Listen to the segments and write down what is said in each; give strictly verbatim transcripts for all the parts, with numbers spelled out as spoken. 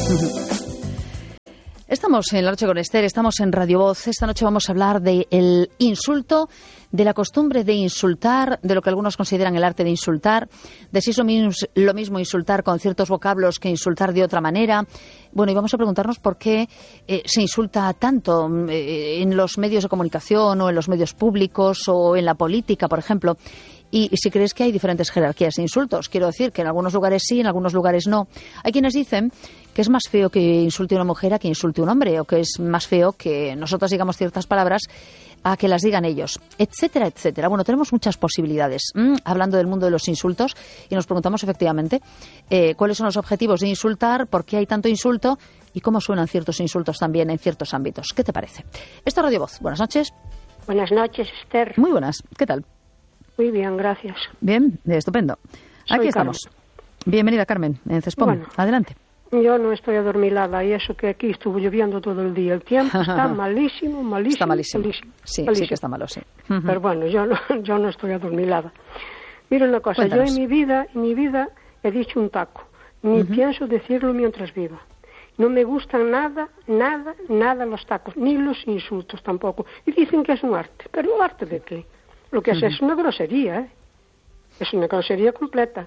Estamos en La Noche con Esther, estamos en Radio Voz. Esta noche vamos a hablar del insulto, de la costumbre de insultar, de lo que algunos consideran el arte de insultar, de si es lo mismo, lo mismo insultar con ciertos vocablos que insultar de otra manera. Bueno, y vamos a preguntarnos por qué eh, se insulta tanto eh, en los medios de comunicación o en los medios públicos o en la política, por ejemplo. Y, y si crees que hay diferentes jerarquías de insultos. Quiero decir que en algunos lugares sí, en algunos lugares no. Hay quienes dicen que es más feo que insulte una mujer a que insulte un hombre, o que es más feo que nosotros digamos ciertas palabras a que las digan ellos, etcétera, etcétera. Bueno, tenemos muchas posibilidades mm, hablando del mundo de los insultos, y nos preguntamos efectivamente eh, cuáles son los objetivos de insultar, por qué hay tanto insulto y cómo suenan ciertos insultos también en ciertos ámbitos. ¿Qué te parece? Esto es Radio Voz. Buenas noches. Buenas noches, Esther. Muy buenas. ¿Qué tal? Muy bien, gracias. Bien, estupendo. Soy Aquí estamos. Carmen. Bienvenida, Carmen, en Cespom. Bueno, adelante. Yo no estoy adormilada, y eso que aquí estuvo lloviendo todo el día. El tiempo está malísimo, malísimo. Está malísimo. malísimo sí, malísimo. sí que está malo, sí. Pero bueno, yo no, yo no estoy adormilada. Mira una cosa, Cuéntanos. Yo en mi vida, en mi vida he dicho un taco. Ni uh-huh. pienso decirlo mientras viva. No me gustan nada, nada, nada los tacos, ni los insultos tampoco. Y dicen que es un arte. ¿Pero un arte de qué? Lo que uh-huh. es es una grosería, ¿eh? Es una grosería completa.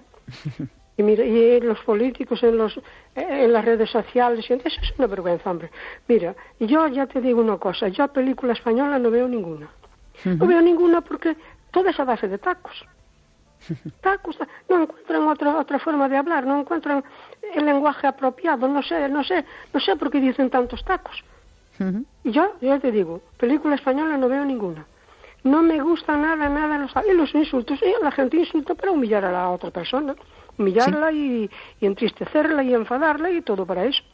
Y mira, y los políticos en los en las redes sociales, eso es una vergüenza, hombre. Mira, yo ya te digo una cosa, yo película española no veo ninguna. Uh-huh. No veo ninguna porque toda esa base de tacos. Tacos, no encuentran otra otra forma de hablar, no encuentran el lenguaje apropiado, no sé, no sé, no sé por qué dicen tantos tacos. Uh-huh. Y yo, yo te digo, película española no veo ninguna. No me gusta nada, nada los, y los insultos. Y la gente insulta para humillar a la otra persona. Humillarla sí. y, y entristecerla y enfadarla y todo para eso.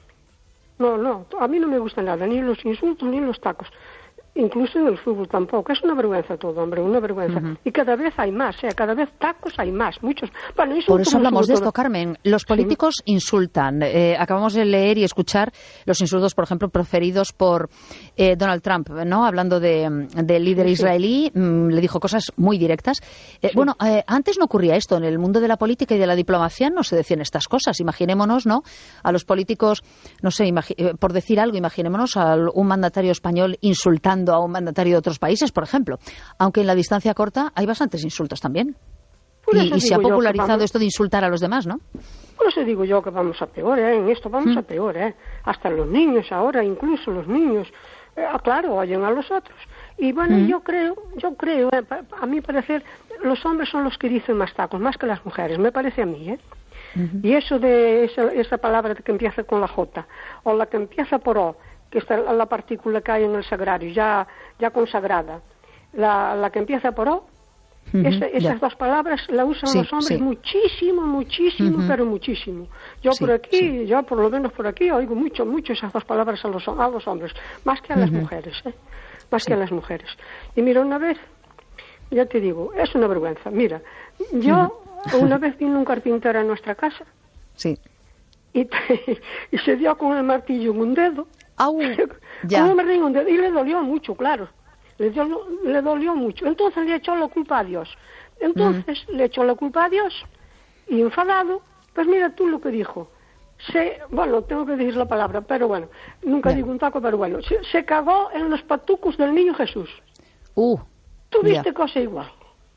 No, no, a mí no me gusta nada, ni los insultos ni los tacos. Incluso en el fútbol tampoco. Es una vergüenza todo, hombre, una vergüenza. Uh-huh. Y cada vez hay más, ¿eh? Cada vez tacos hay más, muchos. Bueno, Por eso hablamos de esto, Carmen. Los políticos sí. insultan. Eh, acabamos de leer y escuchar los insultos, por ejemplo, proferidos por eh, Donald Trump, ¿no? Hablando de, del líder sí, israelí, sí. Mmm, le dijo cosas muy directas. Eh, sí. Bueno, eh, antes no ocurría esto. En el mundo de la política y de la diplomacia no se decían estas cosas. Imaginémonos, ¿no? A los políticos, no sé, imagi- por decir algo, imaginémonos a un mandatario español insultando a un mandatario de otros países, por ejemplo. Aunque en la distancia corta hay bastantes insultos también. Y, y se ha popularizado vamos, esto de insultar a los demás, ¿no? Por eso digo yo que vamos a peor, ¿eh? En esto vamos mm. a peor, ¿eh? Hasta los niños ahora, incluso los niños, eh, claro, oyen a los otros. Y bueno, mm. yo creo, yo creo, eh, a mí parecer, los hombres son los que dicen más tacos, más que las mujeres, me parece a mí, ¿eh? Mm-hmm. Y eso de esa, esa palabra que empieza con la J, o la que empieza por O, que está la partícula que hay en el sagrario, ya, ya consagrada. La, la que empieza por O, uh-huh, esa, esas yeah. dos palabras la usan sí, los hombres sí. muchísimo, muchísimo, uh-huh. pero muchísimo. Yo sí, por aquí, sí. yo por lo menos por aquí, oigo mucho, mucho esas dos palabras a los, a los hombres, más que a uh-huh. las mujeres, ¿eh? Más sí. que a las mujeres. Y mira, una vez, ya te digo, es una vergüenza. Mira, yo uh-huh. una vez vino un carpintero a nuestra casa sí. y, y se dio con el martillo en un dedo. Au, ya. Como me río un dedo, y le dolió mucho, claro. Le, dio, le dolió mucho. Entonces le echó la culpa a Dios. Entonces mm. le echó la culpa a Dios y enfadado, pues mira tú lo que dijo. Se, bueno, tengo que decir la palabra, pero bueno, nunca yeah. digo un taco, pero bueno. Se, se cagó en los patucos del niño Jesús. Uh, ¿Tuviste yeah. cosa igual?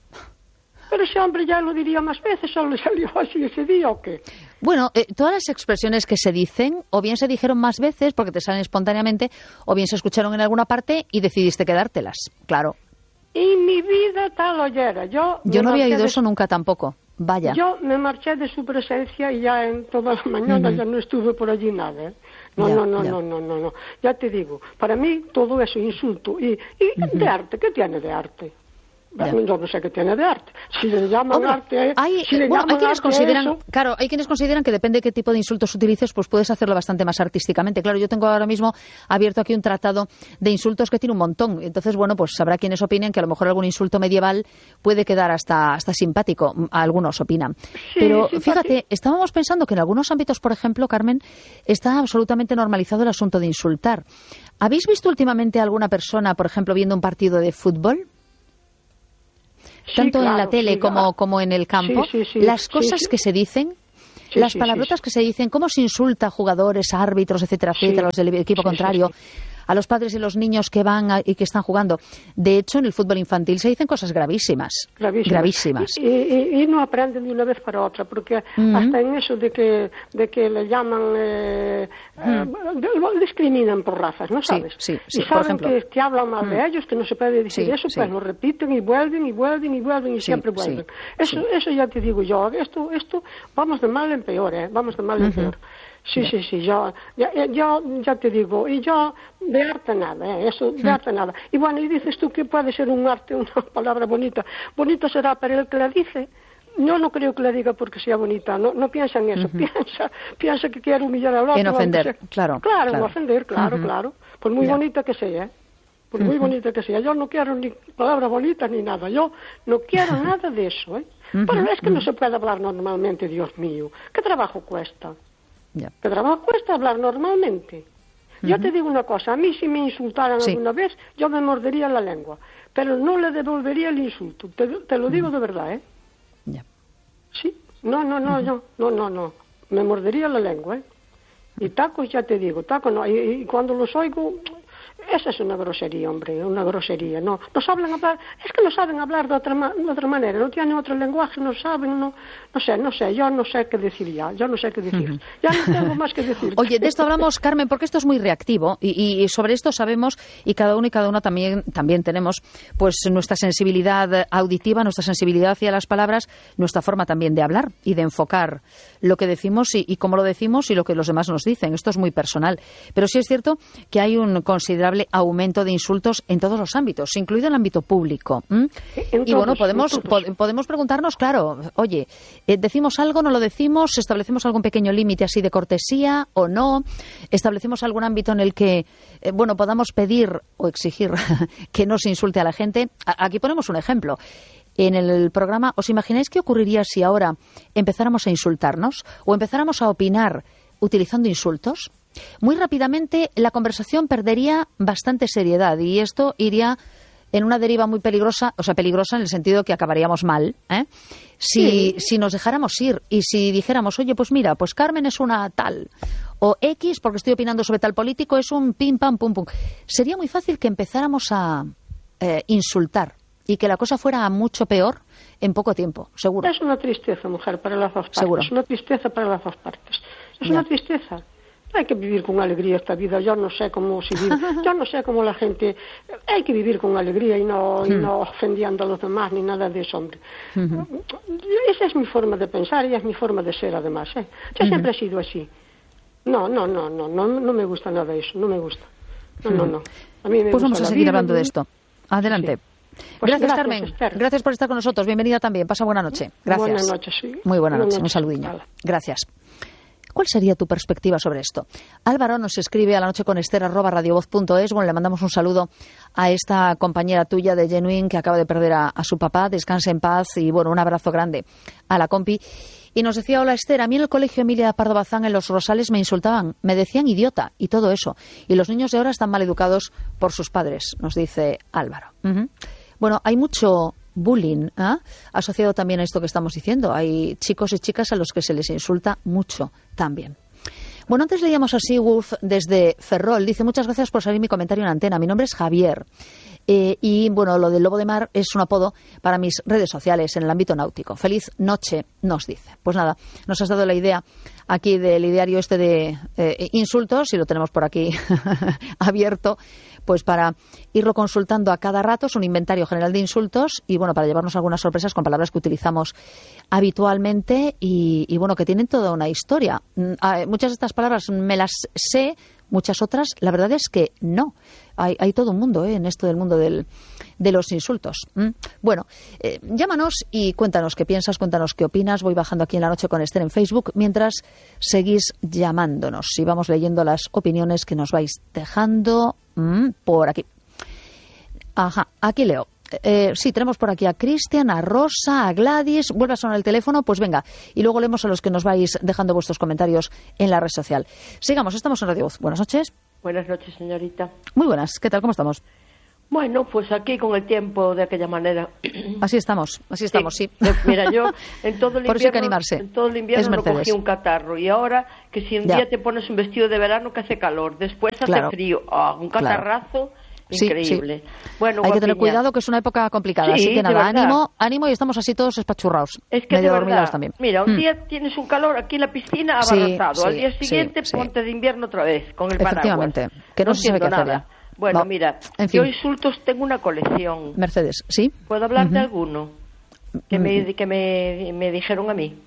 Pero ese hombre ya lo diría más veces, ¿solo le salió así ese día o qué? Bueno, eh, todas las expresiones que se dicen, o bien se dijeron más veces porque te salen espontáneamente, o bien se escucharon en alguna parte y decidiste quedártelas, claro. Y mi vida tal oyera. Yo, Yo no había oído de... eso nunca tampoco, vaya. Yo me marché de su presencia y ya en toda la mañana uh-huh. ya no estuve por allí nada, ¿eh? No, ya, no, no, no, no, no, no. Ya te digo, para mí todo eso insulto. Y, y uh-huh. de arte, ¿qué tiene de arte? Bueno, yo no sé qué tiene de arte. Si le llaman Hombre, arte, hay, si le bueno, llaman hay quienes arte consideran, eso... claro, hay quienes consideran que depende de qué tipo de insultos utilices, pues puedes hacerlo bastante más artísticamente. Claro, yo tengo ahora mismo abierto aquí un tratado de insultos que tiene un montón. Entonces, bueno, pues habrá quienes opinen que a lo mejor algún insulto medieval puede quedar hasta hasta simpático. Algunos opinan. Sí, Pero sí, fíjate, sí. estábamos pensando que en algunos ámbitos, por ejemplo, Carmen, está absolutamente normalizado el asunto de insultar. ¿Habéis visto últimamente a alguna persona, por ejemplo, viendo un partido de fútbol? Tanto sí, claro, en la tele sí, como, como en el campo, sí, sí, sí, las cosas sí, sí. que se dicen, Sí, las sí, palabrotas sí, que se dicen, cómo se insulta a jugadores, a árbitros, etcétera, etcétera, sí, los del equipo sí, contrario. Sí, sí. A los padres y los niños que van a, y que están jugando. De hecho, en el fútbol infantil se dicen cosas gravísimas. Gravísimas. gravísimas. Y, y, y no aprenden de una vez para otra, porque uh-huh. hasta en eso de que, de que le llaman, eh, uh-huh. eh, discriminan por razas, ¿no sabes? Sí, sí, sí, y saben que, que hablan mal uh-huh. de ellos, que no se puede decir sí, eso, sí. pues lo repiten y vuelven y vuelven y vuelven y sí, siempre vuelven. Sí, eso, sí. eso ya te digo yo, esto, esto, vamos de mal en peor, ¿eh? Vamos de mal en uh-huh. peor. Sí, sí, sí, yo ya, ya, ya te digo, y yo de arte nada, ¿eh? Eso, de arte nada. Y bueno, y dices tú que puede ser un arte, una palabra bonita. Bonita será para el que la dice. Yo no creo que la diga porque sea bonita, no, no piensa en eso, uh-huh. piensa, piensa que quiere humillar al otro. En ofender, claro. Claro, claro. en ofender, claro, uh-huh. claro. Por muy ya. bonita que sea, ¿eh? Por muy uh-huh. bonita que sea. Yo no quiero ni palabras bonitas ni nada, yo no quiero nada de eso, ¿eh? Uh-huh. Pero es que uh-huh. no se puede hablar normalmente, Dios mío. ¿Qué trabajo cuesta? Yeah. ¿Qué trabajo cuesta hablar normalmente? Uh-huh. Yo te digo una cosa, a mí si me insultaran sí. alguna vez, yo me mordería la lengua, pero no le devolvería el insulto, te, te lo digo uh-huh. de verdad, ¿eh? Yeah. Sí, no, no, no, uh-huh. yo, no, no, no, me mordería la lengua, ¿eh? Y tacos, ya te digo, tacos no, y, y cuando los oigo... Esa es una grosería, hombre, una grosería. No, no saben hablar, es que no saben hablar de otra, de otra manera, no tienen otro lenguaje, no saben, no, no sé, no sé, yo no sé qué decir ya, yo no sé qué decir, uh-huh. ya no tengo más que decir. Oye, de esto hablamos, Carmen, porque esto es muy reactivo y, y sobre esto sabemos y cada uno y cada una también, también tenemos pues nuestra sensibilidad auditiva, nuestra sensibilidad hacia las palabras, nuestra forma también de hablar y de enfocar lo que decimos y, y cómo lo decimos y lo que los demás nos dicen. Esto es muy personal, pero sí es cierto que hay un considerable aumento de insultos en todos los ámbitos, incluido el ámbito público. ¿Mm? En y todos, bueno, podemos po- podemos preguntarnos, claro, oye, eh, ¿decimos algo, no lo decimos? ¿Establecemos algún pequeño límite así de cortesía o no? ¿Establecemos algún ámbito en el que, eh, bueno, podamos pedir o exigir que no se insulte a la gente? A- aquí ponemos un ejemplo. En el programa, ¿os imagináis qué ocurriría si ahora empezáramos a insultarnos o empezáramos a opinar utilizando insultos? Muy rápidamente la conversación perdería bastante seriedad y esto iría en una deriva muy peligrosa, o sea, peligrosa en el sentido que acabaríamos mal, ¿eh? Si, sí. si nos dejáramos ir y si dijéramos, oye, pues mira, pues Carmen es una tal, o X, porque estoy opinando sobre tal político, es un pim, pam, pum, pum. Sería muy fácil que empezáramos a eh, insultar y que la cosa fuera mucho peor en poco tiempo, seguro. Es una tristeza, mujer, para las dos partes. Seguro. Es una tristeza para las dos partes. Es ya. una tristeza. Hay que vivir con alegría esta vida. Yo no sé cómo se vive. Yo no sé cómo la gente... Hay que vivir con alegría y no, y no ofendiendo a los demás ni nada de eso, hombre. Uh-huh. Esa es mi forma de pensar y es mi forma de ser, además, ¿eh? Yo uh-huh. siempre he sido así. No, no, no, no, no, no me gusta nada eso. No me gusta. No, uh-huh. no, no. A mí me pues gusta vamos a seguir vida, hablando de esto. Adelante. Sí. Pues gracias, gracias, Carmen. Esther. Gracias por estar con nosotros. Bienvenida también. Pasa buena noche. Gracias. Buenas noches, sí. Muy buena noche. noche. Un saludinho. Gracias. ¿Cuál sería tu perspectiva sobre esto? Álvaro nos escribe a la noche con Esther arroba radiovoz punto es. Bueno, le mandamos un saludo a esta compañera tuya de Genuine que acaba de perder a, a su papá. Descanse en paz y, bueno, un abrazo grande a la compi. Y nos decía, hola Esther, a mí en el colegio Emilia Pardo Bazán en Los Rosales me insultaban, me decían idiota y todo eso. Y los niños de ahora están mal educados por sus padres, nos dice Álvaro. Uh-huh. Bueno, hay mucho bullying, ¿eh? asociado también a esto que estamos diciendo. Hay chicos y chicas a los que se les insulta mucho también. Bueno, antes leíamos a Seawolf desde Ferrol. Dice, muchas gracias por salir mi comentario en antena. Mi nombre es Javier. Eh, y, bueno, lo del lobo de mar es un apodo para mis redes sociales en el ámbito náutico. Feliz noche, nos dice. Pues nada, nos has dado la idea aquí del ideario este de eh, insultos, y lo tenemos por aquí abierto, pues para irlo consultando a cada rato. Es un inventario general de insultos y, bueno, para llevarnos algunas sorpresas con palabras que utilizamos habitualmente y, y bueno, que tienen toda una historia. Muchas de estas palabras me las sé, muchas otras, la verdad es que no. Hay, hay todo un mundo ¿eh? en esto del mundo del, de los insultos. ¿Mm? Bueno, eh, llámanos y cuéntanos qué piensas, cuéntanos qué opinas. Voy bajando aquí en la noche con Esther en Facebook mientras seguís llamándonos y vamos leyendo las opiniones que nos vais dejando mm, por aquí. Ajá, aquí leo. Eh, sí, tenemos por aquí a Cristian, a Rosa, a Gladys. Vuelve a sonar el teléfono, pues venga. Y luego leemos a los que nos vais dejando vuestros comentarios en la red social. Sigamos, estamos en Radio Voz. Buenas noches. Buenas noches, señorita. Muy buenas. ¿Qué tal? ¿Cómo estamos? Bueno, pues aquí con el tiempo de aquella manera. Así estamos, así estamos, sí. sí. Mira, yo en todo el Por eso hay que invierno, animarse. en todo el invierno no cogí un catarro. Y ahora que si un ya. día te pones un vestido de verano que hace calor, después hace claro. frío, oh, un catarrazo claro. increíble. Sí, sí. Bueno, hay guapiña. que tener cuidado que es una época complicada, sí, así que nada, verdad. ánimo, ánimo y estamos así todos espachurrados, es que medio de dormidos verdad, también. Mira, un mm. día tienes un calor aquí en la piscina abarrotado, sí, al día sí, siguiente sí, ponte sí. de invierno otra vez con el Efectivamente, paraguas. que no, no se sabe qué hacer nada. ya. Bueno, no. mira, en fin. yo insultos tengo una colección. Mercedes, ¿sí? ¿Puedo hablar uh-huh. de alguno que, uh-huh. me, que me, me dijeron a mí?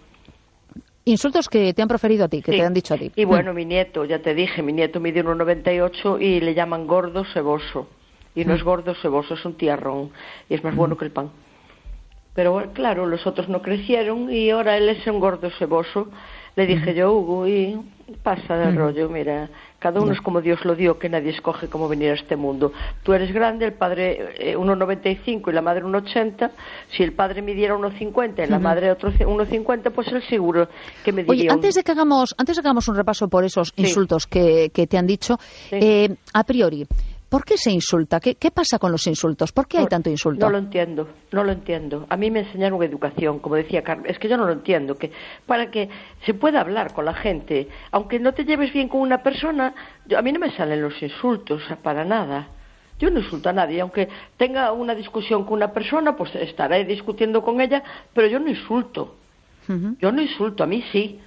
Insultos que te han proferido a ti, que sí. te han dicho a ti. Y bueno, mm. mi nieto, ya te dije, mi nieto mide uno noventa y ocho y le llaman gordo ceboso. Y no mm. es gordo ceboso, es un tiarrón. Y es más mm. bueno que el pan. Pero bueno, claro, los otros no crecieron y ahora él es un gordo ceboso. Le dije mm. yo, Hugo, y pasa del mm. rollo, mira, cada uno mm. es como Dios lo dio, que nadie escoge cómo venir a este mundo. Tú eres grande, el padre eh, uno noventa y cinco y la madre uno ochenta. Si el padre midiera uno cincuenta y la mm. madre otro uno cincuenta, pues él seguro que me diría. Oye, antes de que hagamos, antes de que hagamos un repaso por esos sí. insultos que, que te han dicho, sí. eh, a priori, ¿por qué se insulta? ¿Qué, ¿Qué pasa con los insultos? ¿Por qué no, hay tanto insulto? No lo entiendo, no lo entiendo. A mí me enseñaron educación, como decía Carmen. Es que yo no lo entiendo. Que para que se pueda hablar con la gente, aunque no te lleves bien con una persona, yo, a mí no me salen los insultos para nada. Yo no insulto a nadie. Aunque tenga una discusión con una persona, pues estaré discutiendo con ella, pero yo no insulto. Uh-huh. Yo no insulto, a mí sí.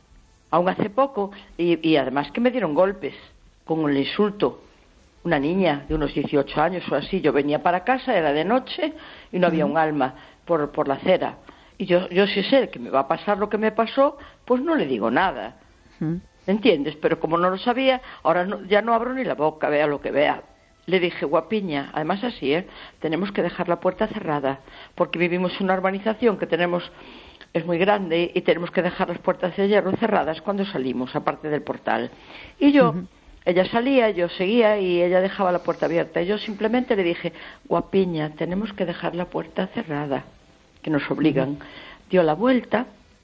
Aún hace poco, y, y además que me dieron golpes con el insulto. Una niña de unos dieciocho años o así, yo venía para casa, era de noche y no había un alma por, por la acera. Y yo, yo si sé que me va a pasar lo que me pasó, pues no le digo nada. ¿Me entiendes? Pero como no lo sabía, ahora no, ya no abro ni la boca, vea lo que vea. Le dije, guapiña, además así, ¿eh? Tenemos que dejar la puerta cerrada, porque vivimos en una urbanización que tenemos, es muy grande, y tenemos que dejar las puertas de hierro cerradas cuando salimos, aparte del portal. Y yo... Uh-huh. Ella salía, yo seguía y ella dejaba la puerta abierta. Y yo simplemente le dije, guapiña, tenemos que dejar la puerta cerrada, que nos obligan. Uh-huh. Dio la vuelta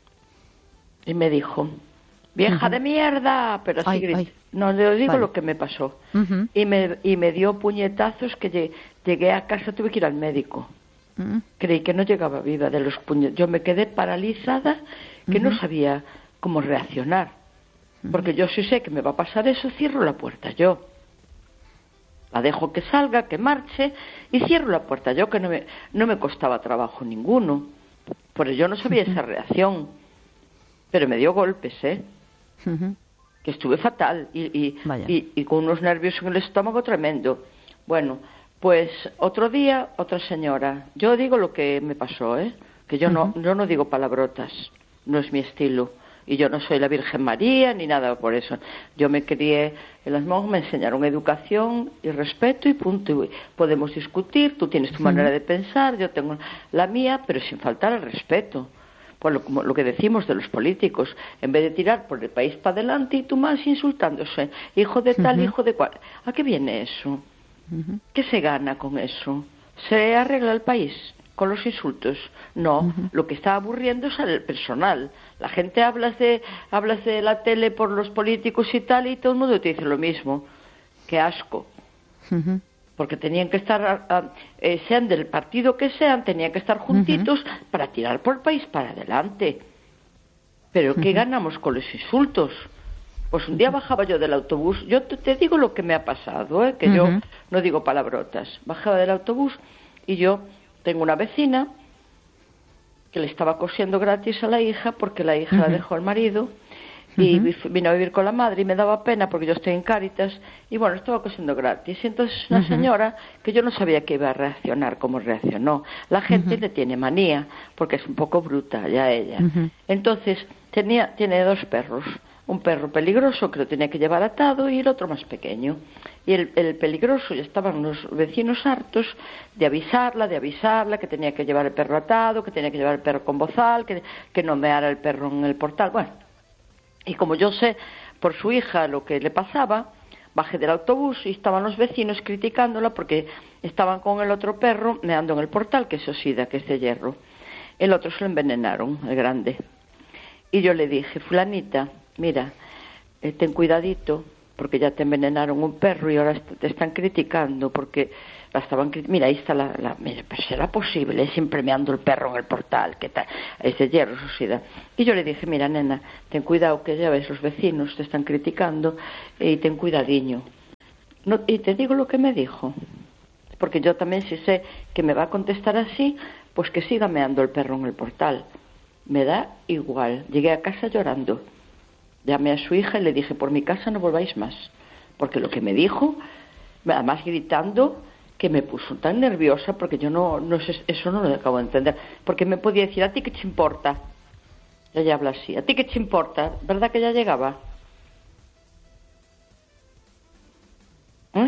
y me dijo, vieja uh-huh. de mierda, pero así grité. Ay. No, le digo vale. lo que me pasó. Uh-huh. Y me, y me dio puñetazos que llegué a casa, tuve que ir al médico. Uh-huh. Creí que no llegaba viva de los puñetazos. Yo me quedé paralizada, que uh-huh. no sabía cómo reaccionar. Porque yo si sé que me va a pasar eso, cierro la puerta yo. La dejo que salga, que marche, y cierro la puerta yo, que no me, no me costaba trabajo ninguno. Pero yo no sabía uh-huh. esa reacción. Pero me dio golpes, ¿eh? Uh-huh. Que estuve fatal, y, y, y, y con unos nervios en el estómago tremendo. Bueno, pues otro día, otra señora. Yo digo lo que me pasó, ¿eh? Que yo, uh-huh. no, yo no digo palabrotas, no es mi estilo. Y yo no soy la Virgen María ni nada por eso. Yo me crié en las monjas, me enseñaron educación y respeto y punto. Y podemos discutir, tú tienes tu manera de pensar, yo tengo la mía, pero sin faltar al respeto. Por lo, como lo que decimos de los políticos, en vez de tirar por el país para adelante y tú más insultándose, hijo de tal, uh-huh. hijo de cual. ¿A qué viene eso? Uh-huh. ¿Qué se gana con eso? ¿Se arregla el país con los insultos? No, uh-huh. lo que está aburriendo es al personal. La gente hablas de hablas de la tele por los políticos y tal, y todo el mundo te dice lo mismo. Qué asco. Uh-huh. Porque tenían que estar, a, a, eh, sean del partido que sean, tenían que estar juntitos uh-huh. para tirar por el país para adelante. Pero ¿qué uh-huh. ganamos con los insultos? Pues un día bajaba yo del autobús, yo te, te digo lo que me ha pasado, ¿eh? que uh-huh. yo no digo palabrotas. Bajaba del autobús y yo tengo una vecina que le estaba cosiendo gratis a la hija porque la hija uh-huh. la dejó al marido y uh-huh. vino a vivir con la madre y me daba pena porque yo estoy en Cáritas y bueno, estaba cosiendo gratis. Y entonces una uh-huh. señora que yo no sabía que iba a reaccionar como reaccionó. La gente uh-huh. le tiene manía porque es un poco bruta ya ella. Uh-huh. Entonces tenía tiene dos perros. Un perro peligroso que lo tenía que llevar atado y el otro más pequeño. Y el, el peligroso, ya estaban los vecinos hartos de avisarla, de avisarla, que tenía que llevar el perro atado, que tenía que llevar el perro con bozal, que, que no meara el perro en el portal. Bueno, y como yo sé por su hija lo que le pasaba, bajé del autobús y estaban los vecinos criticándola porque estaban con el otro perro meando en el portal, que es osida, que es de hierro. El otro se lo envenenaron, el grande. Y yo le dije, fulanita, mira, eh, ten cuidadito, porque ya te envenenaron un perro y ahora te están criticando porque la estaban crit- mira, ahí está la, la mira, pero será posible, siempre meando el perro en el portal, que tal, es de hierro, eso sí da. Y yo le dije, mira, nena, ten cuidado que ya ves, los vecinos te están criticando y ten cuidadiño. No, y te digo lo que me dijo, porque yo también si sé que me va a contestar así, pues que siga meando el perro en el portal. Me da igual. Llegué a casa llorando. Llamé a su hija y le dije, por mi casa no volváis más. Porque lo que me dijo, además gritando, que me puso tan nerviosa, porque yo no, no sé, eso no lo acabo de entender. Porque me podía decir, ¿a ti qué te importa? Ella habla así, ¿a ti qué te importa? ¿Verdad que ya llegaba? ¿Eh?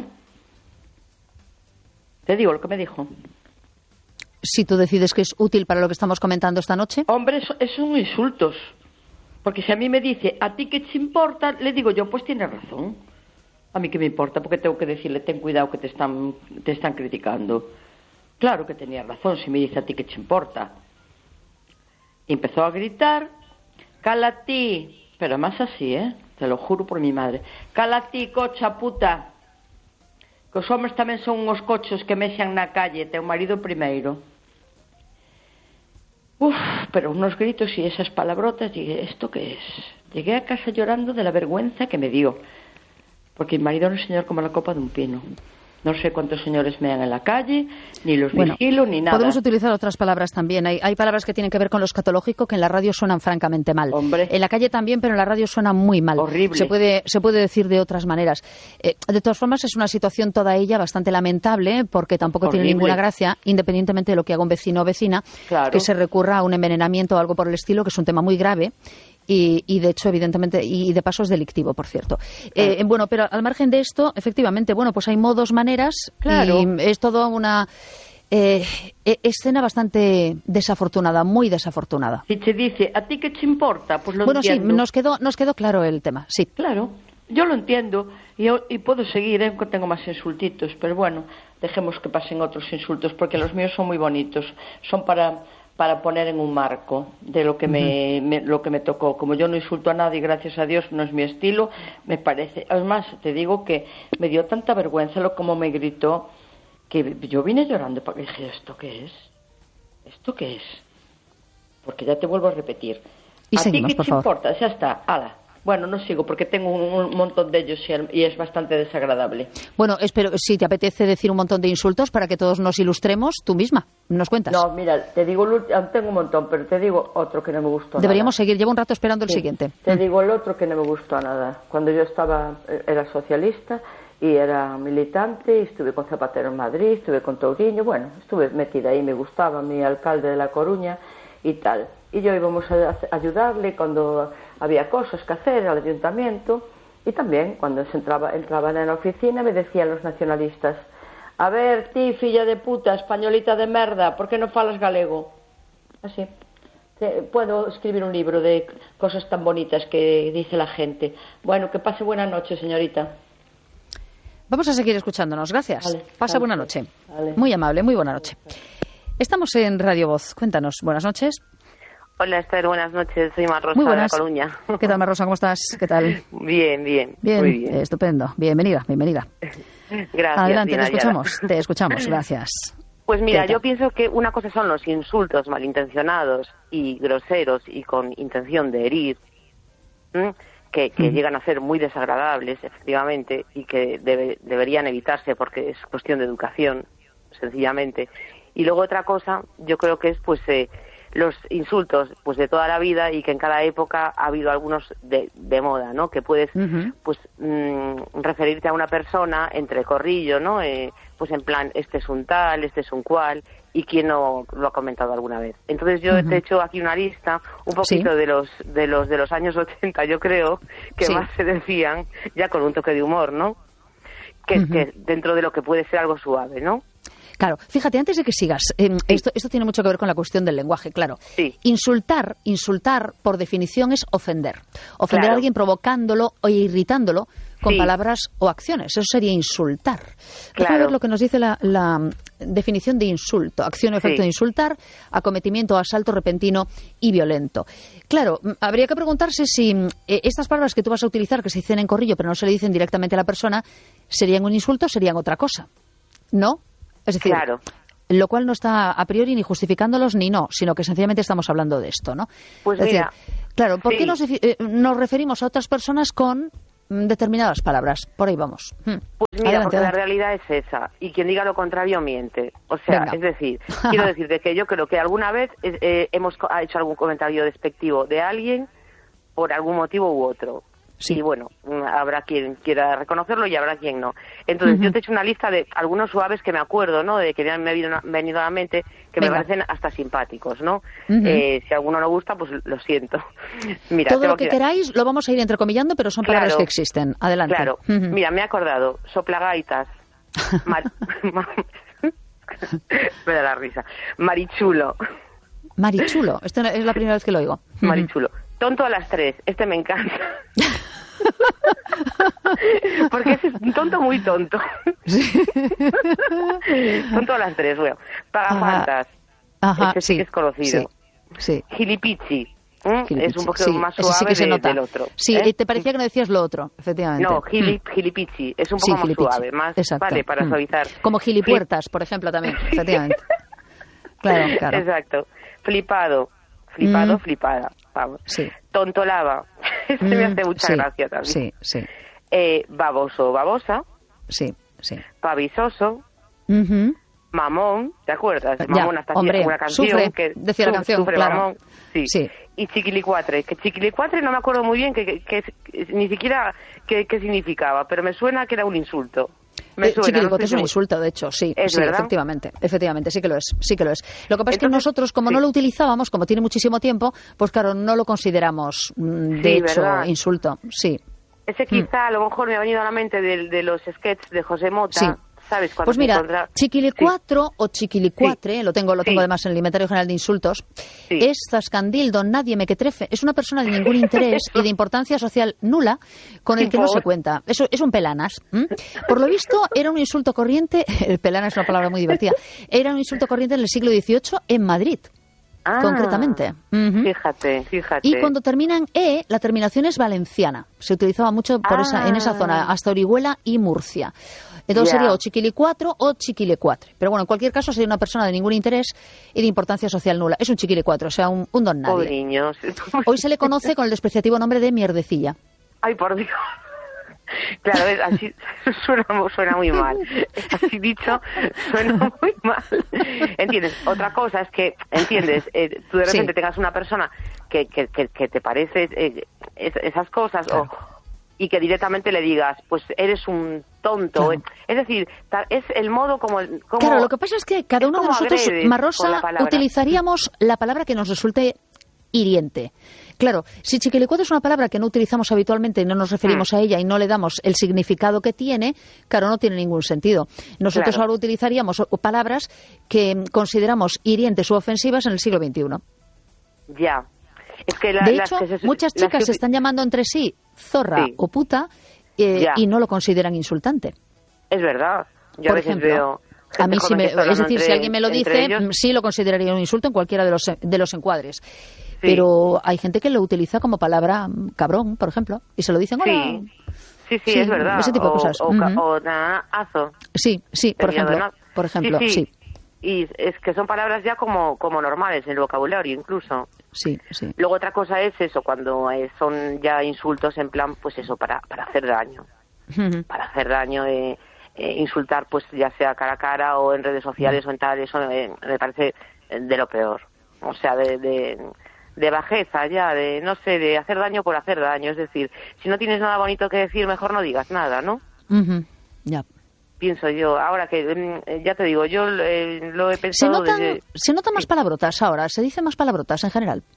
Te digo lo que me dijo. Si tú decides que es útil para lo que estamos comentando esta noche. Hombre, eso, eso son insultos. Porque si a mí me dice, ¿a ti qué te importa? Le digo yo, pues tienes razón. A mí qué me importa, porque tengo que decirle, ten cuidado que te están, te están criticando. Claro que tenía razón, si me dice, ¿a ti qué te importa? Y empezó a gritar, cala ti, pero más así, ¿eh? Te lo juro por mi madre. Cala ti, cocha puta. Que os hombres tamén son uns cochos que mexan na calle, teu marido primeiro. Uf, pero unos gritos y esas palabrotas, dije, ¿esto qué es? Llegué a casa llorando de la vergüenza que me dio, porque mi marido es un señor como la copa de un pino. No sé cuántos señores mean en la calle, ni los bueno, vigilo, ni nada. Podemos utilizar otras palabras también. Hay, hay palabras que tienen que ver con lo escatológico que en la radio suenan francamente mal. Hombre. En la calle también, pero en la radio suena muy mal. Horrible. Se puede, se puede decir de otras maneras. Eh, de todas formas, es una situación toda ella bastante lamentable, porque tampoco Horrible. tiene ninguna gracia, independientemente de lo que haga un vecino o vecina, claro. que se recurra a un envenenamiento o algo por el estilo, que es un tema muy grave. Y, y de hecho, evidentemente, y de paso es delictivo, por cierto. Eh, bueno, pero al margen de esto, efectivamente, bueno, pues hay modos, maneras, claro. Y es toda una eh, escena bastante desafortunada, muy desafortunada. Si te dice, ¿a ti qué te importa? Pues lo bueno, entiendo. sí, nos quedó, nos quedó claro el tema, sí. Claro, yo lo entiendo y, y puedo seguir, ¿eh? Tengo más insultitos, pero bueno, dejemos que pasen otros insultos, porque los míos son muy bonitos, son para... para poner en un marco de lo que me, me lo que me tocó. Como yo no insulto a nadie, gracias a Dios, no es mi estilo, me parece. Además, te digo que me dio tanta vergüenza lo como me gritó, que yo vine llorando porque dije, ¿esto qué es? ¿Esto qué es? Porque ya te vuelvo a repetir. Y ¿A seguimos, ti qué por te favor. importa? Ya está, ala. Bueno, no sigo porque tengo un, un montón de ellos y es bastante desagradable. Bueno, espero, si te apetece decir un montón de insultos para que todos nos ilustremos, tú misma, nos cuentas. No, mira, te digo, tengo un montón, pero te digo otro que no me gustó. Deberíamos nada. seguir, llevo un rato esperando el sí, siguiente. Te mm. digo el otro que no me gustó nada. Cuando yo estaba, era socialista y era militante, y estuve con Zapatero en Madrid, estuve con Touriño, bueno, estuve metida ahí, me gustaba mi alcalde de La Coruña y tal. Y yo íbamos a ayudarle cuando había cosas que hacer al ayuntamiento, y también cuando se entraba, entraban en la oficina me decían los nacionalistas, a ver, ti, filla de puta, españolita de merda, ¿por qué no falas galego? Así. Puedo escribir un libro de cosas tan bonitas que dice la gente. Bueno, que pase buena noche, señorita. Vamos a seguir escuchándonos, gracias. Vale, Pasa vale, buena noche. Vale. Muy amable, muy buena noche. Estamos en Radio Voz, cuéntanos, buenas noches. Hola Esther, buenas noches, soy Mar Rosa Muy de La buenas. Coruña. ¿Qué tal, Mar Rosa? ¿Cómo estás? ¿Qué tal? Bien, bien, Bien, muy bien. eh, estupendo. Bienvenida, bienvenida. Gracias. Adelante, Dina te escuchamos, te escuchamos, gracias. Pues mira, ¿Qué tal? yo pienso que una cosa son los insultos malintencionados y groseros y con intención de herir, ¿m? que, que mm. llegan a ser muy desagradables, efectivamente, y que debe, deberían evitarse porque es cuestión de educación, sencillamente. Y luego otra cosa, yo creo que es pues eh, los insultos pues de toda la vida, y que en cada época ha habido algunos de, de moda, ¿no? Que puedes uh-huh. pues mmm, referirte a una persona entre corrillo, ¿no? Eh, pues en plan, este es un tal, este es un cual, y quién no lo ha comentado alguna vez. Entonces yo uh-huh. te he hecho aquí una lista un poquito ¿Sí? de los de los de los años ochenta, yo creo, que sí. más se decían, ya con un toque de humor, ¿no? Que, uh-huh. que dentro de lo que puede ser algo suave, ¿no? Claro, fíjate, antes de que sigas, eh, sí. esto, esto tiene mucho que ver con la cuestión del lenguaje, claro. Sí. Insultar, insultar, por definición, es ofender. Ofender claro. a alguien provocándolo o irritándolo con sí. palabras o acciones. Eso sería insultar. Claro. Déjame ver lo que nos dice la, la definición de insulto. Acción o efecto sí. de insultar, acometimiento o asalto repentino y violento. Claro, habría que preguntarse si eh, estas palabras que tú vas a utilizar, que se dicen en corrillo, pero no se le dicen directamente a la persona, ¿serían un insulto o serían otra cosa? ¿No? Es decir, claro. lo cual no está a priori ni justificándolos ni no, sino que sencillamente estamos hablando de esto, ¿no? Pues es mira, decir, claro, ¿por sí. qué nos, eh, nos referimos a otras personas con determinadas palabras? Por ahí vamos. Pues mira, adelante, porque adelante. La realidad es esa, y quien diga lo contrario miente. O sea, Venga. es decir, quiero decirte que yo creo que alguna vez eh, hemos hecho algún comentario despectivo de alguien por algún motivo u otro. Sí. Y bueno, habrá quien quiera reconocerlo y habrá quien no. Entonces, uh-huh. yo te he hecho una lista de algunos suaves que me acuerdo, ¿no? De que me han venido a la mente, que Venga. me parecen hasta simpáticos, ¿no? Uh-huh. Eh, si a alguno no gusta, pues lo siento. Mira, todo lo que, que queráis lo vamos a ir entrecomillando, pero son palabras claro, que existen. Adelante. Claro. Uh-huh. Mira, me he acordado. Soplagaitas. Mar... me da la risa. Marichulo. Marichulo. Esta es la primera vez que lo oigo. Marichulo. Tonto a las tres, este me encanta. Porque ese es un tonto muy tonto. Sí. Tonto a las tres, bueno. Pagafantas. Ajá, este sí, sí que es conocido. Sí. sí. Gilipichi. ¿eh? Es un poquito sí, más suave sí que se de, nota. del otro. Sí, ¿eh? te parecía que no decías lo otro, efectivamente. No, gili, mm. gilipichi. Es un poco sí, más gilipichi. suave, más Exacto. vale para mm. suavizar. Como gilipuertas, Flip. por ejemplo, también, efectivamente. Claro, claro. Exacto. Flipado. Flipado, mm. flipada. Vamos. Sí. Tontolaba. Este mm, me hace mucha sí, gracia también. Sí, sí. Eh, baboso, babosa. Sí, sí. Pavisoso. Uh-huh. Mamón, ¿te acuerdas? Ya, Mamón hasta hombre, una canción sufre, que decía la canción, sufre claro. Mamón. Sí. sí. Y chiquilicuatre, que chiquilicuatre no me acuerdo muy bien que, que, que, que ni siquiera qué significaba, pero me suena que era un insulto. Me suena, Chiquilicuatre no es un insulto, de hecho, sí, ¿Es sí, verdad? efectivamente, efectivamente, sí que lo es, sí que lo es. Lo que pasa Entonces, es que nosotros, como sí. no lo utilizábamos, como tiene muchísimo tiempo, pues claro, no lo consideramos, de sí, hecho, ¿verdad? insulto, sí. Ese quizá mm. a lo mejor me ha venido a la mente de, de los sketches de José Mota. Sí. ¿Sabes? Cuando Pues mira, encuentra... chiquilicuatro sí. o chiquilicuatre, sí. lo tengo lo tengo sí. además en el Inventario General de Insultos, sí. es zascandil, don nadie me que trefe. Es una persona de ningún interés y de importancia social nula con el que no se cuenta. Eso es un pelanas. ¿m? Por lo visto, era un insulto corriente, el pelanas es una palabra muy divertida, era un insulto corriente en el siglo dieciocho en Madrid. Ah, concretamente. Uh-huh. Fíjate, fíjate. Y cuando termina en E, la terminación es valenciana. Se utilizaba mucho por ah. esa, en esa zona, hasta Orihuela y Murcia. Entonces yeah. sería o chiquilicuatro o chiquilicuatre. Pero bueno, en cualquier caso sería una persona de ningún interés y de importancia social nula. Es un chiquilicuatro, o sea, un, un don nadie. Pobre niños. Hoy se le conoce con el despreciativo nombre de mierdecilla. Ay, por Dios. Claro, así suena, suena muy mal. Así dicho, suena muy mal. ¿Entiendes? Otra cosa es que, ¿entiendes? Eh, tú de repente sí. tengas una persona que, que, que, que te parece eh, esas cosas claro. o, y que directamente le digas, pues eres un tonto. Claro. Es decir, es el modo como... como claro, lo que pasa es que cada es uno de nosotros, Marrosa, utilizaríamos la palabra que nos resulte hiriente. Claro, si chiquilicuatre es una palabra que no utilizamos habitualmente y no nos referimos ah. a ella y no le damos el significado que tiene, claro, no tiene ningún sentido. Nosotros claro. ahora utilizaríamos palabras que consideramos hirientes u ofensivas en el siglo veintiuno. Ya. Es que la, de hecho, las que se, muchas chicas que... se están llamando entre sí zorra sí. o puta eh, y no lo consideran insultante. Es verdad. Yo Por a veces ejemplo, veo... A mí sí me, es decir, entre, si alguien me lo dice, ellos. sí lo consideraría un insulto en cualquiera de los, de los encuadres. Sí. Pero hay gente que lo utiliza como palabra cabrón, por ejemplo, y se lo dicen hola. Sí, sí, sí, sí es verdad. Ese tipo de cosas. O, uh-huh. o nanazo. Sí, sí, por ejemplo. No... Por ejemplo, sí, sí. sí. Y es que son palabras ya como, como normales en el vocabulario, incluso. Sí, sí. Luego otra cosa es eso, cuando eh, son ya insultos en plan, pues eso, para, para hacer daño. Uh-huh. Para hacer daño, eh, eh, insultar, pues ya sea cara a cara o en redes sociales uh-huh. o en tal, eso eh, me parece de lo peor. O sea, de... de de bajeza ya, de, no sé, de hacer daño por hacer daño. Es decir, si no tienes nada bonito que decir, mejor no digas nada, ¿no? Uh-huh. Ya. Pienso yo. Ahora que, ya te digo, yo eh, lo he pensado... ¿Se notan, desde... ¿Se notan más palabrotas ahora? ¿Se dicen más palabrotas en general?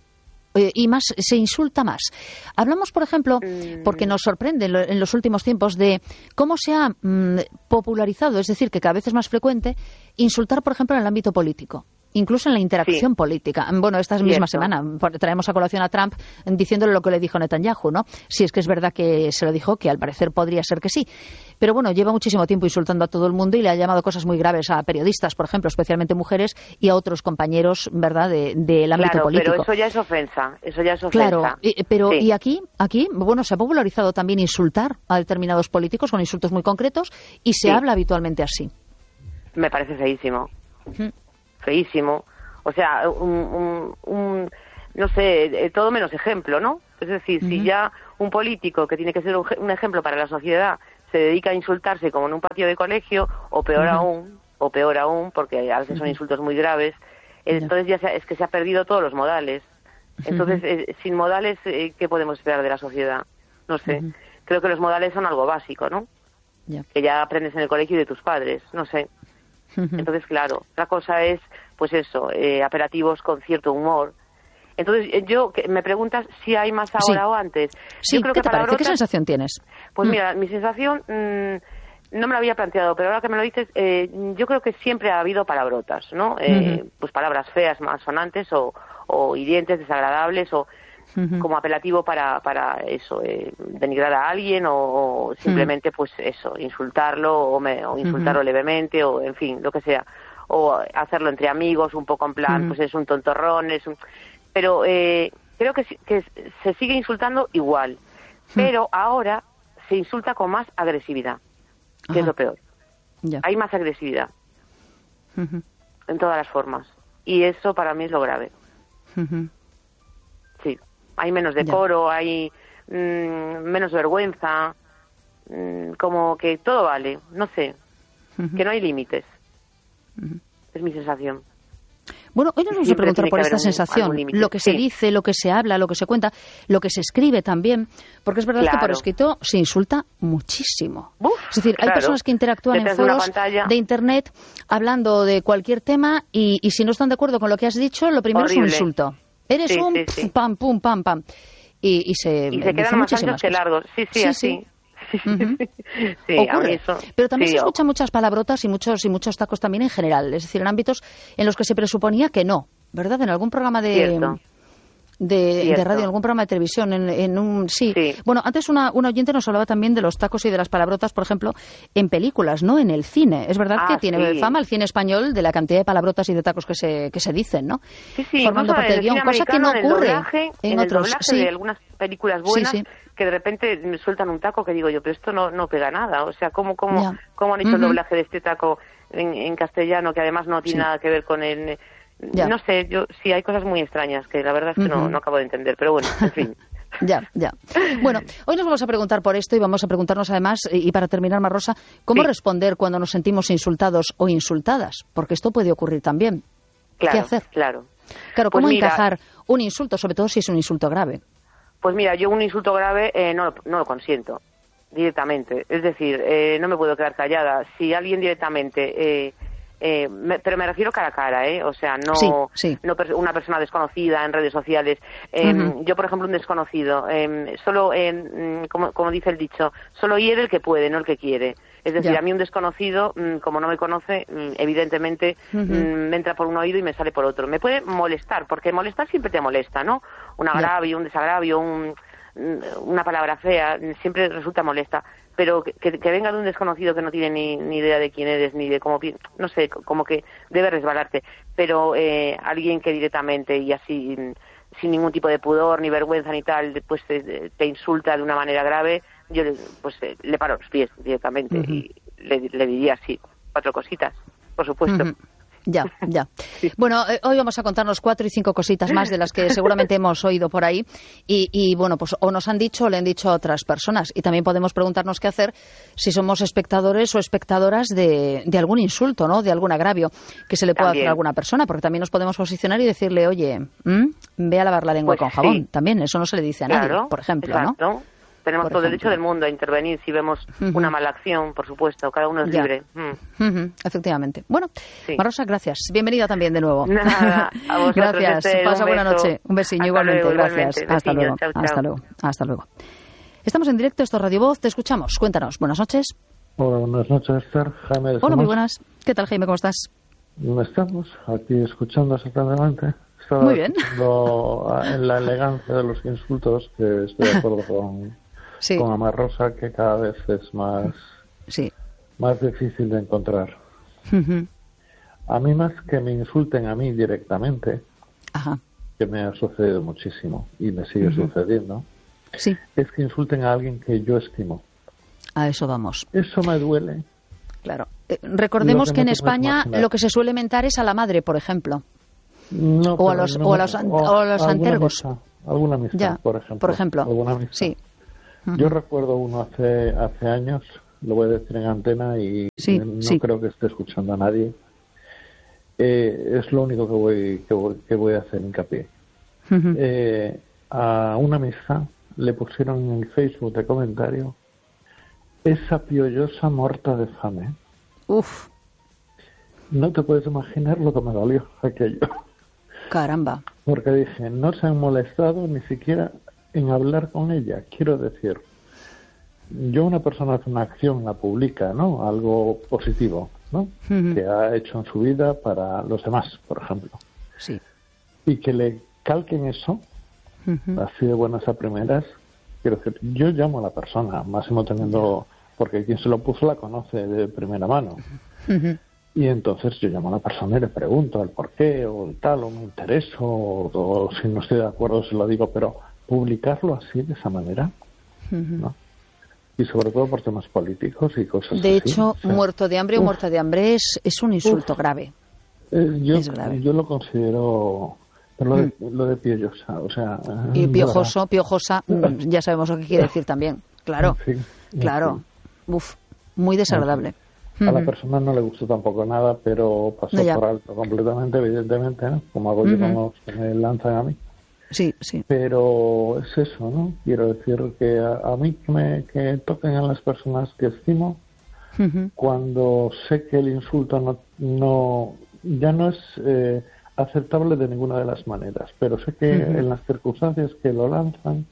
eh, y más se insulta más. Hablamos, por ejemplo, porque nos sorprende en los últimos tiempos de cómo se ha mm, popularizado, es decir, que cada vez es más frecuente insultar, por ejemplo, en el ámbito político. Incluso en la interacción sí. política. Bueno, esta misma semana traemos a colación a Trump diciéndole lo que le dijo Netanyahu, ¿no? Si es que es verdad que se lo dijo, que al parecer podría ser que sí. Pero bueno, lleva muchísimo tiempo insultando a todo el mundo y le ha llamado cosas muy graves a periodistas, por ejemplo, especialmente mujeres, y a otros compañeros, ¿verdad?, de, del ámbito claro, político. Pero eso ya es ofensa, eso ya es ofensa. Claro, y, pero sí. y aquí, aquí, bueno, se ha popularizado también insultar a determinados políticos con insultos muy concretos y se sí. habla habitualmente así. Me parece feísimo. Uh-huh. Feísimo. O sea, un, un, un, no sé, todo menos ejemplo, ¿no? Es decir, uh-huh. si ya un político que tiene que ser un, un ejemplo para la sociedad se dedica a insultarse como en un patio de colegio, o peor uh-huh. aún, o peor aún, porque a veces son insultos muy graves, uh-huh. entonces ya se, es que se ha perdido todos los modales. Entonces, uh-huh. eh, sin modales, eh, ¿qué podemos esperar de la sociedad? No sé. Uh-huh. Creo que los modales son algo básico, ¿no? Yeah. Que ya aprendes en el colegio y de tus padres, no sé. Entonces, claro, otra cosa es, pues eso, eh, apelativos con cierto humor. Entonces, eh, yo, que me preguntas si hay más ahora sí. o antes. Sí, yo creo ¿qué que te parece? ¿Qué sensación tienes? Pues mm. mira, mi sensación, mmm, no me lo había planteado, pero ahora que me lo dices, eh, yo creo que siempre ha habido palabrotas, ¿no? Eh, uh-huh. Pues palabras feas, malsonantes o, o hirientes, desagradables o... Uh-huh. como apelativo para para eso, eh, denigrar a alguien o, o simplemente uh-huh. pues eso, insultarlo o, me, o insultarlo uh-huh. levemente o en fin, lo que sea, o hacerlo entre amigos un poco en plan, uh-huh. pues es un tontorrón, es un... pero eh, creo que, que se sigue insultando igual, uh-huh. pero ahora se insulta con más agresividad, que uh-huh. es lo peor. Yeah. Hay más agresividad uh-huh. en todas las formas y eso para mí es lo grave. Uh-huh. Sí. Hay menos decoro, ya. hay mmm, menos vergüenza, mmm, como que todo vale, no sé, uh-huh. que no hay límites. Uh-huh. Es mi sensación. Bueno, hoy nos vamos a preguntar por esta sensación, lo que se sí. dice, lo que se habla, lo que se cuenta, lo que se escribe también, porque es verdad claro. que por escrito se insulta muchísimo. Uf, es decir, claro. hay personas que interactúan Detrás en foros de, de Internet hablando de cualquier tema y, y si no están de acuerdo con lo que has dicho, lo primero Horrible. es un insulto. Eres sí, un sí, sí. pam, pum, pam, pam. Y, y se, y se quedan más anchos que largos. Sí, sí, sí así. Sí, uh-huh. sí, ocurre. Eso, pero también sí, se escuchan muchas palabrotas y muchos y muchos tacos también en general. Es decir, en ámbitos en los que se presuponía que no, ¿verdad? En algún programa de... Cierto. De, de radio, en algún programa de televisión, en, en un sí. sí. Bueno, antes una, una oyente nos hablaba también de los tacos y de las palabrotas, por ejemplo, en películas, no en el cine. Es verdad ah, que tiene sí. fama el cine español de la cantidad de palabrotas y de tacos que se que se dicen, ¿no? Sí, sí. Formando parte del guión, cosa que no en ocurre el doblaje, en, en otros. El doblaje sí. de algunas películas buenas sí, sí. que de repente me sueltan un taco que digo yo, pero esto no no pega nada. O sea, ¿cómo cómo, yeah. cómo han hecho uh-huh. el doblaje de este taco en, en castellano que además no tiene sí. nada que ver con el... Ya. No sé, yo sí hay cosas muy extrañas que la verdad es que uh-huh. no, no acabo de entender, pero bueno, en fin. Ya, ya. Bueno, hoy nos vamos a preguntar por esto y vamos a preguntarnos además, y para terminar, Marrosa, ¿cómo sí. responder cuando nos sentimos insultados o insultadas? Porque esto puede ocurrir también. Claro, ¿Qué hacer? Claro, claro. ¿Cómo pues mira, encajar un insulto, sobre todo si es un insulto grave? Pues mira, yo un insulto grave eh, no, no lo consiento directamente. Es decir, eh, no me puedo quedar callada. Si alguien directamente... Eh, Eh, me, pero me refiero cara a cara, ¿eh? O sea, no, sí, sí. no per, una persona desconocida en redes sociales. Eh, uh-huh. Yo, por ejemplo, un desconocido, eh, solo, eh, como, como dice el dicho, solo hiere el que puede, no el que quiere. Es decir, yeah. a mí un desconocido, como no me conoce, evidentemente uh-huh. me entra por un oído y me sale por otro. Me puede molestar, porque molestar siempre te molesta, ¿no? Un agravio, yeah. un desagravio, un, una palabra fea, siempre resulta molesta. Pero que, que venga de un desconocido que no tiene ni, ni idea de quién eres, ni de cómo... No sé, como que debe resbalarte. Pero eh, alguien que directamente y así, sin ningún tipo de pudor, ni vergüenza, ni tal, pues te, te insulta de una manera grave, yo pues le paro los pies directamente uh-huh. y le, le diría así, cuatro cositas, por supuesto. Uh-huh. Ya, ya. Sí. Bueno, eh, hoy vamos a contarnos cuatro y cinco cositas más de las que seguramente hemos oído por ahí y, y, bueno, pues o nos han dicho o le han dicho a otras personas y también podemos preguntarnos qué hacer si somos espectadores o espectadoras de, de algún insulto, ¿no? De algún agravio que se le pueda hacer a alguna persona, porque también nos podemos posicionar y decirle, oye, ¿m? ve a lavar la lengua pues con jabón. Sí. También, eso no se le dice a nadie, claro, por ejemplo, exacto. ¿no? Tenemos por todo el ejemplo. derecho del mundo a intervenir si vemos Uh-huh. una mala acción, por supuesto, cada uno es Ya. libre. Mm. Uh-huh. Efectivamente. Bueno, Sí. Marosa, gracias. Bienvenida también de nuevo. Nada, a vosotros, Gracias. Esther, Pasa un buena beso. noche. Un besillo Hasta igualmente. luego, Gracias. igualmente. Hasta Besiños. luego. Chao, chao. Hasta luego. Hasta luego. Estamos en directo, esto es Radio Voz. Te escuchamos. Cuéntanos. Buenas noches. Hola, buenas noches, Esther. Jaime de Hola, muy Somos. buenas. ¿Qué tal, Jaime? ¿Cómo estás? Estamos aquí escuchando atentamente. Estaba Muy bien. escuchando a- en la elegancia de los insultos, que estoy de acuerdo con, Sí. con Amar Rosa, que cada vez es más, Sí. más difícil de encontrar. Ujú. A mí, más que me insulten a mí directamente, Ajá. que me ha sucedido muchísimo y me sigue Ujú. sucediendo, Sí. es que insulten a alguien que yo estimo. A eso vamos. Eso me duele. Claro. Eh, recordemos Lo que que en no te puedes España imaginar. lo que se suele mentar es a la madre, por ejemplo. No, O a pero los- no o a me- los an- o o a los alguna antergos. amistad, alguna amistad, Ya, por ejemplo. por ejemplo. Alguna amistad. Sí. Yo recuerdo uno hace hace años, lo voy a decir en antena y Sí, no sí. creo que esté escuchando a nadie. Eh, es lo único que voy, que voy que voy a hacer hincapié. Ujú. Eh, a una amistad le pusieron en el Facebook de comentario esa piollosa morta de fame. Uf, No te puedes imaginar lo que me dolió aquello. caramba. Porque dije, no se han molestado ni siquiera en hablar con ella. Quiero decir, yo una persona hace una acción, la publica, ¿no? Algo positivo, ¿no? Ujú. Que ha hecho en su vida para los demás, por ejemplo. Sí. Y que le calquen eso, Ujú. así de buenas a primeras. Quiero decir, yo llamo a la persona, máximo teniendo, porque quien se lo puso la conoce de primera mano. Ujú. Y entonces yo llamo a la persona y le pregunto el por qué, o el tal, o me intereso, o, o si no estoy de acuerdo se lo digo, pero publicarlo así, de esa manera, Ujú. ¿no? Y sobre todo por temas políticos y cosas así. De hecho, o sea, muerto de hambre o uf, muerta de hambre es, es un insulto grave. eh, yo, es grave. yo lo considero, pero lo de, lo de piellosa, o sea... Y de piojoso, piojosa, mm, ya sabemos lo que quiere decir también. Claro, En fin, en claro. Uf, muy desagradable. A la Ujú. persona no le gustó tampoco nada, pero pasó No, ya. por alto completamente, evidentemente, ¿no? Como hago yo Ujú. con los que me lanzan a mí. Sí, sí. Pero es eso, ¿no? Quiero decir que a, a mí que me que toquen a las personas que estimo, Ujú. cuando sé que el insulto no, no ya no es eh, aceptable de ninguna de las maneras, pero sé que Ujú. en las circunstancias que lo lanzan,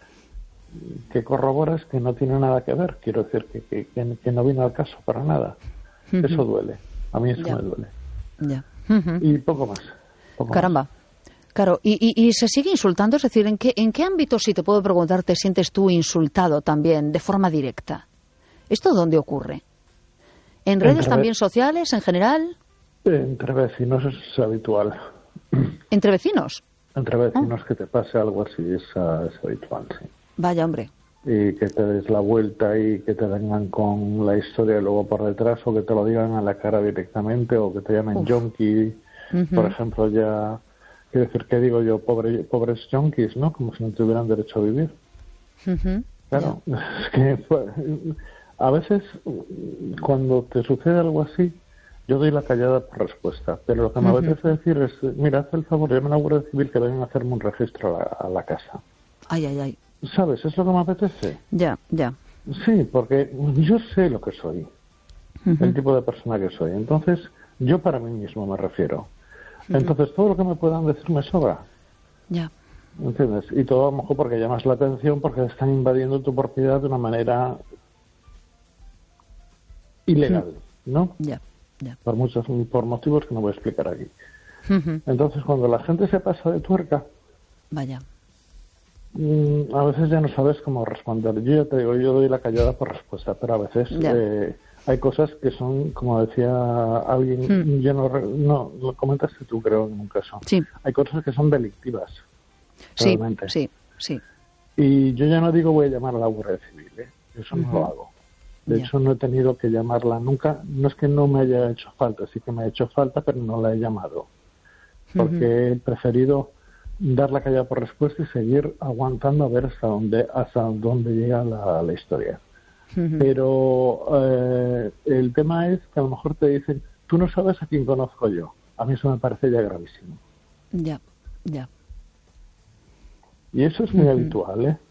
que corroboras que no tiene nada que ver, quiero decir que, que, que, que no viene al caso para nada. Ujú. Eso duele, a mí eso Ya. me duele. Ya. Ujú. Y poco más. Poco más. Caramba. Claro, y, y, y se sigue insultando, es decir, ¿en qué, ¿en qué ámbito, si te puedo preguntar, te sientes tú insultado también, de forma directa? ¿Esto dónde ocurre? ¿En redes Entre- también sociales, en general? Entre vecinos es habitual. ¿Entre vecinos? Entre vecinos que te pase algo así es, ah, es habitual, sí. Vaya, hombre. Y que te des la vuelta y que te vengan con la historia luego por detrás, o que te lo digan a la cara directamente, o que te llamen Uf. yonki, Ujú. por ejemplo. Ya quiero decir, que digo yo, pobre, pobres yonkis, ¿no? Como si no tuvieran derecho a vivir. Ujú. Claro, es que pues, a veces cuando te sucede algo así, yo doy la callada por respuesta, pero lo que me Ujú. apetece decir es, mira, haz el favor, llame a la Guardia Civil que vengan a hacerme un registro a la, a la casa. Ay, ay, ay. ¿Sabes? Es lo que me apetece. Ya, ya. Sí, porque yo sé lo que soy, Ujú. el tipo de persona que soy. Entonces, yo para mí mismo me refiero. Entonces, todo lo que me puedan decir me sobra. Ya. ¿Entiendes? Y todo a lo mejor porque llamas la atención, porque están invadiendo tu propiedad de una manera ilegal, ¿no? Ya, ya. Por muchos por motivos que no voy a explicar aquí. Ujú. Entonces, cuando la gente se pasa de tuerca, Vaya. mm, a veces ya no sabes cómo responder. Yo ya te digo, yo doy la callada por respuesta, pero a veces Ya. eh, hay cosas que son, como decía alguien, Hmm. yo no, re- no, lo comentaste tú, creo, en un caso. Sí. Hay cosas que son delictivas. Sí, realmente. sí, sí. Y yo ya no digo voy a llamar a la Guardia Civil, ¿eh? Eso no Ujú. lo hago. De Ya. hecho, no he tenido que llamarla nunca. No es que no me haya hecho falta, sí que me ha hecho falta, pero no la he llamado. Porque he preferido dar la callada por respuesta y seguir aguantando a ver hasta dónde hasta dónde llega la, la historia. Ujú. Pero eh, el tema es que a lo mejor te dicen, tú no sabes a quién conozco yo. A mí eso me parece ya gravísimo. Ya, ya. Y eso es muy Ujú. habitual, ¿eh?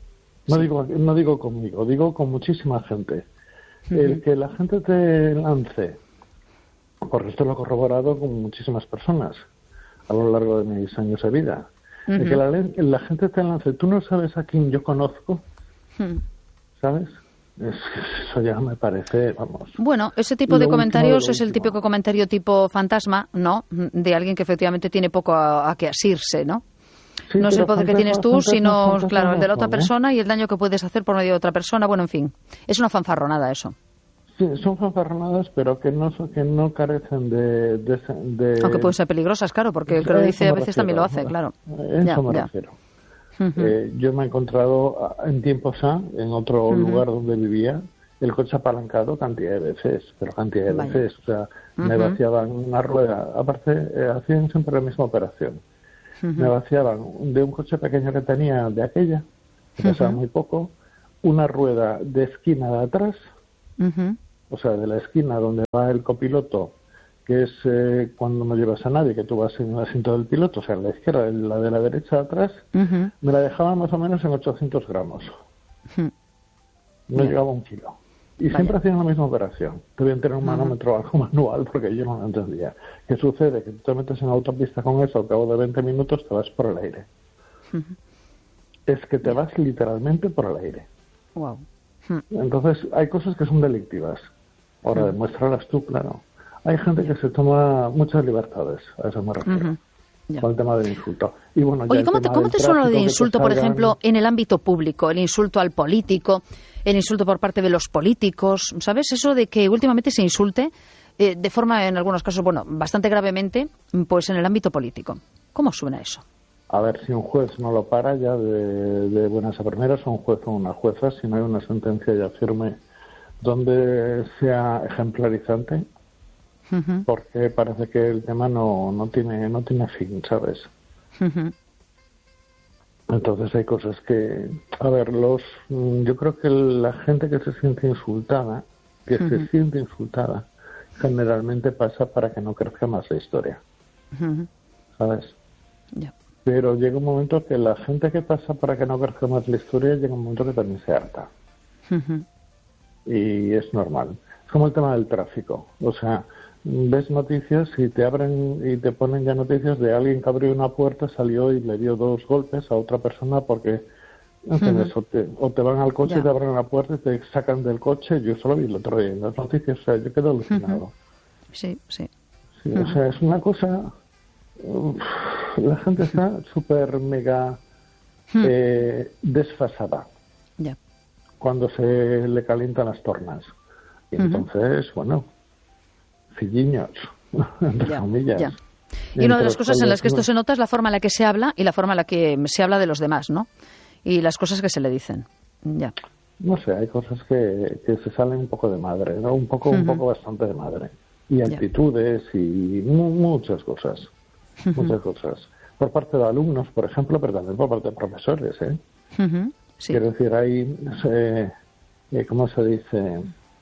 No, sí. digo, no digo conmigo, digo con muchísima gente. Uh-huh. El que la gente te lance, porque esto lo he corroborado con muchísimas personas a lo largo de mis años de vida. Uh-huh. El que la, la gente te lance, tú no sabes a quién yo conozco, uh-huh. ¿sabes? Es, eso ya me parece, vamos... Bueno, ese tipo de comentarios es el típico comentario tipo fantasma, ¿no? De alguien que efectivamente tiene poco a, a que asirse, ¿no? Sí, no es el poder que tienes tú, sino, claro, el de la otra persona y el daño que puedes hacer por medio de otra persona. Bueno, en fin, es una fanfarronada eso. Sí, son fanfarronadas, pero que no que no carecen de... de, de... Aunque pueden ser peligrosas, claro, porque el que lo dice a veces refiero, también lo hace, claro. Eso ya, me ya. refiero. Uh-huh. Eh, yo me he encontrado en tiempos A, en otro uh-huh. lugar donde vivía, el coche apalancado cantidad de veces, pero cantidad de Vaya. veces. O sea, uh-huh. me vaciaban una rueda. Aparte, eh, hacían siempre la misma operación. Uh-huh. Me vaciaban de un coche pequeño que tenía de aquella, que pesaba uh-huh. muy poco, una rueda de esquina de atrás, uh-huh. o sea, de la esquina donde va el copiloto, que es eh, cuando no llevas a nadie, que tú vas en el asiento del piloto, o sea, la izquierda, la de la derecha de atrás, uh-huh. me la dejaban más o menos en ochocientos gramos. Uh-huh. No yeah. llegaba a un kilo. Y Vaya. siempre hacían la misma operación. Debían tener un manómetro uh-huh. algo manual, porque yo no lo entendía. ¿Qué sucede? Que tú te metes en autopista con eso, al cabo de veinte minutos te vas por el aire. Uh-huh. Es que te vas literalmente por el aire. Wow. Uh-huh. Entonces, hay cosas que son delictivas. Ahora, uh-huh. demuéstralas tú, claro. Hay gente que se toma muchas libertades, a eso me refiero, uh-huh. yeah. con el tema del insulto. Y bueno, Oye, ¿cómo te, ¿cómo te suena lo de insulto, por ejemplo, en el ámbito público? El insulto al político, el insulto por parte de los políticos, ¿sabes? Eso de que últimamente se insulte eh, de forma, en algunos casos, bueno, bastante gravemente, pues en el ámbito político. ¿Cómo suena eso? A ver, si un juez no lo para ya de, de buenas a primeras, o un juez o una jueza, si no hay una sentencia ya firme donde sea ejemplarizante, Uh-huh. porque parece que el tema no, no tiene no tiene fin, ¿sabes? Uh-huh. Entonces hay cosas que, a ver, los yo creo que la gente que se siente insultada, que uh-huh. se siente insultada, generalmente pasa para que no crezca más la historia, uh-huh. ¿sabes? Yeah. Pero llega un momento que la gente que pasa para que no crezca más la historia, llega un momento que también se harta. Uh-huh. Y es normal. Es como el tema del tráfico, o sea, ves noticias y te abren y te ponen ya noticias de alguien que abrió una puerta, salió y le dio dos golpes a otra persona porque ¿entiendes? Uh-huh. o, te, o te van al coche yeah. y te abren la puerta y te sacan del coche. Yo solo vi el otro día en las noticias, o sea, yo quedo alucinado. Uh-huh. Sí, sí. sí uh-huh. O sea, es una cosa... Uf, la gente está súper mega uh-huh. eh, desfasada yeah. cuando se le calientan las tornas. Y uh-huh. entonces, bueno... Filliños, entre ya, comillas. Ya. Y una de las cosas en las que esto se nota es la forma en la que se habla y la forma en la que se habla de los demás, ¿no? Y las cosas que se le dicen. Ya. No sé, hay cosas que, que se salen un poco de madre, ¿no? Un poco, uh-huh. un poco bastante de madre. Y actitudes ya. y mu- muchas cosas. Uh-huh. Muchas cosas. Por parte de alumnos, por ejemplo, pero también por parte de profesores, ¿eh? Uh-huh. Sí. Quiero decir, hay, eh, eh, ¿cómo se dice?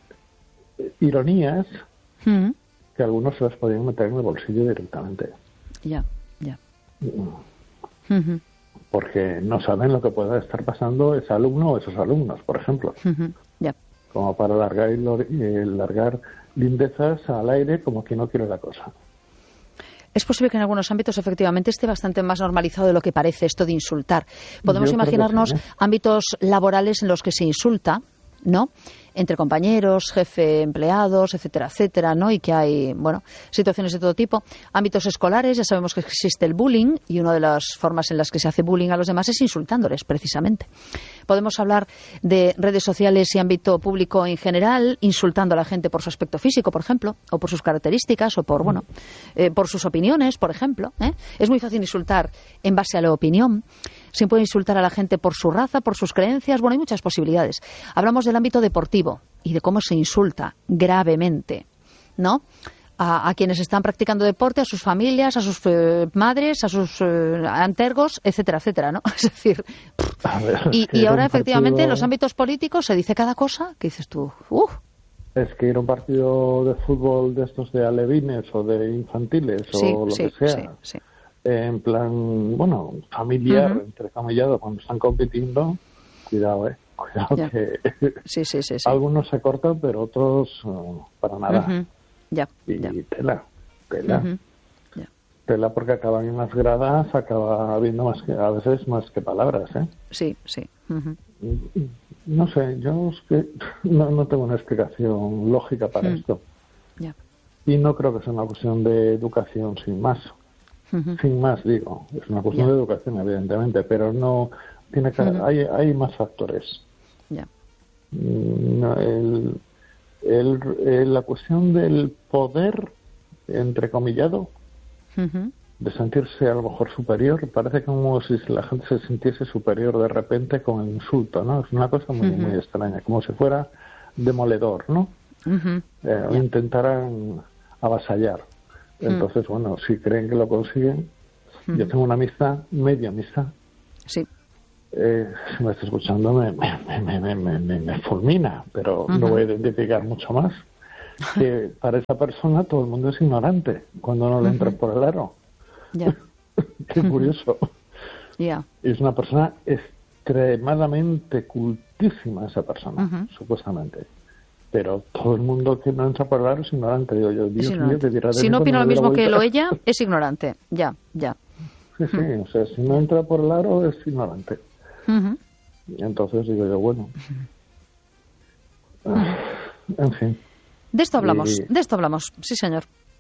Ironías. Uh-huh. que algunos se las podían meter en el bolsillo directamente. Ya, ya. Uh-huh. Porque no saben lo que pueda estar pasando ese alumno o esos alumnos, por ejemplo. Uh-huh. Ya. Como para largar, eh, largar lindezas al aire como quien no quiere la cosa. Es posible que en algunos ámbitos efectivamente esté bastante más normalizado de lo que parece esto de insultar. Podemos Yo imaginarnos sí, ¿eh? ámbitos laborales en los que se insulta, ¿no? Entre compañeros, jefe, empleados, etcétera, etcétera, ¿no? Y que hay, bueno, situaciones de todo tipo. Ámbitos escolares, ya sabemos que existe el bullying y una de las formas en las que se hace bullying a los demás es insultándoles, precisamente. Podemos hablar de redes sociales y ámbito público en general, insultando a la gente por su aspecto físico, por ejemplo, o por sus características, o por, bueno, eh, por sus opiniones, por ejemplo, ¿eh? Es muy fácil insultar en base a la opinión. Se puede insultar a la gente por su raza, por sus creencias. Bueno, hay muchas posibilidades. Hablamos del ámbito deportivo y de cómo se insulta gravemente, ¿no? A, a quienes están practicando deporte, a sus familias, a sus eh, madres, a sus eh, antergos, etcétera, etcétera, ¿no? Es decir, ver, y, es y ahora efectivamente partido... en los ámbitos políticos se dice cada cosa que dices tú, ¡uh! Es que ir a un partido de fútbol de estos de alevines o de infantiles sí, o lo sí, que sea, sí, sí. en plan, bueno, familiar, uh-huh. entrecamillado, cuando están compitiendo, cuidado, ¿eh? Cuidado ya. que sí, sí, sí, sí. algunos se cortan, pero otros uh, para nada. Uh-huh. Ya, y ya. tela, tela. Uh-huh. Ya. Tela porque acaban en las gradas, acaba habiendo más que, a veces más que palabras, ¿eh? Sí, sí. Uh-huh. No sé, yo es que no, no tengo una explicación lógica para uh-huh. esto. Ya. Y no creo que sea una cuestión de educación sin más. Uh-huh. Sin más, digo. Es una cuestión yeah. de educación, evidentemente, pero no tiene que uh-huh. hay, hay más factores. Yeah. No, el, el, el, la cuestión del poder, entrecomillado, uh-huh. de sentirse a lo mejor superior, parece como si la gente se sintiese superior de repente con el insulto, ¿no? Es una cosa muy, uh-huh. muy extraña, como si fuera demoledor, ¿no? Uh-huh. Eh, yeah. Intentaran avasallar. Entonces, uh-huh. bueno, si creen que lo consiguen, uh-huh. yo tengo una amistad, media amistad. Sí. Eh, si me está escuchando, me, me, me, me, me, me, me fulmina, pero uh-huh. no voy a identificar mucho más. Que para esa persona todo el mundo es ignorante cuando no le uh-huh. entra por el aro. Yeah. Qué curioso. Yeah. Es una persona extremadamente cultísima, esa persona, uh-huh. supuestamente. Pero todo el mundo que no entra por el aro es ignorante. Digo yo, Dios mío, te dirá de si no opina lo mismo que lo ella, es ignorante. Ya, ya. Sí, sí, uh-huh. o sea, si no entra por el aro es ignorante. Uh-huh. Entonces digo yo, bueno. Uh-huh. En fin. De esto hablamos, y... de esto hablamos, sí señor.